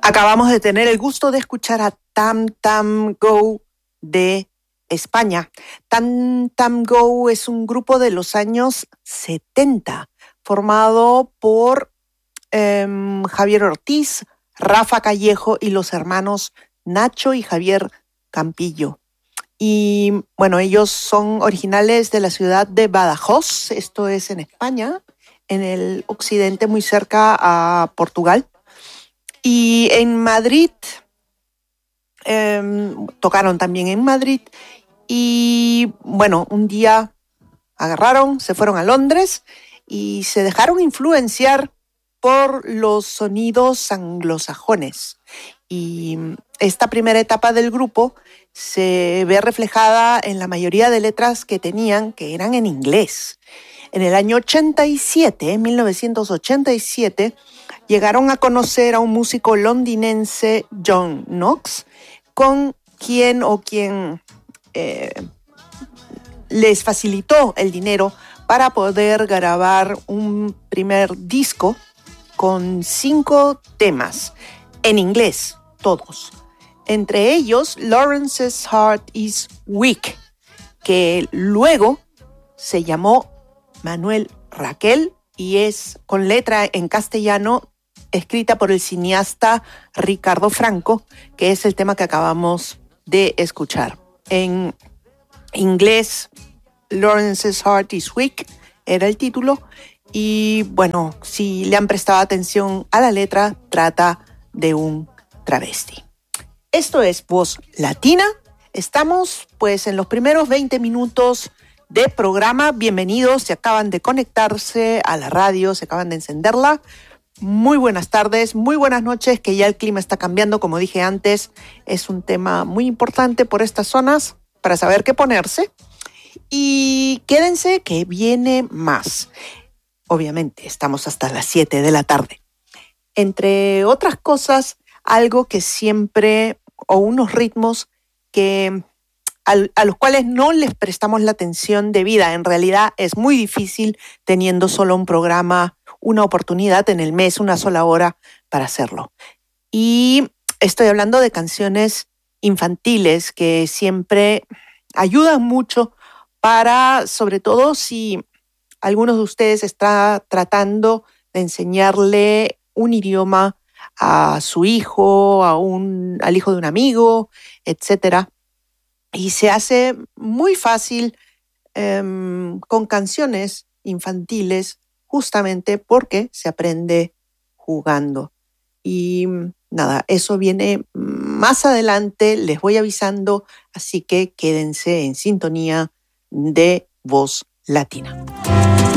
Acabamos de tener el gusto de escuchar a Tam Tam Go de España. Tam Tam Go es un grupo de los años 70, formado por Javier Ortiz, Rafa Callejo y los hermanos Nacho y Javier Campillo. Y bueno, ellos son originales de la ciudad de Badajoz, esto es en España, en el occidente, muy cerca a Portugal. Y en Madrid, tocaron también en Madrid. Y bueno, un día agarraron, se fueron a Londres y se dejaron influenciar por los sonidos anglosajones. Y esta primera etapa del grupo se ve reflejada en la mayoría de letras que tenían, que eran en inglés. En el año 87, 1987, llegaron a conocer a un músico londinense, John Knox, con quien les facilitó el dinero para poder grabar un primer disco con 5 temas en inglés, todos. Entre ellos, Lawrence's Heart is Weak, que luego se llamó Manuel Raquel y es con letra en castellano escrita por el cineasta Ricardo Franco, que es el tema que acabamos de escuchar. En inglés, Lawrence's Heart is Weak era el título. Y bueno, si le han prestado atención a la letra, trata de un travesti. Esto es Voz Latina. Estamos pues en los primeros 20 minutos de programa. Bienvenidos, se acaban de conectarse a la radio, se acaban de encenderla. Muy buenas tardes, muy buenas noches, que ya el clima está cambiando, como dije antes. Es un tema muy importante por estas zonas para saber qué ponerse. Y quédense que viene más. Obviamente, estamos hasta las 7 de la tarde. Entre otras cosas, algo que siempre, o unos ritmos que a los cuales no les prestamos la atención debida. En realidad es muy difícil teniendo solo un programa, una oportunidad en el mes, una sola hora para hacerlo. Y estoy hablando de canciones infantiles que siempre ayudan mucho para, sobre todo si algunos de ustedes está tratando de enseñarle un idioma a su hijo, al hijo de un amigo, etcétera. Y se hace muy fácil con canciones infantiles, justamente porque se aprende jugando. Y nada, eso viene más adelante, les voy avisando, así que quédense en sintonía de Voz Latina.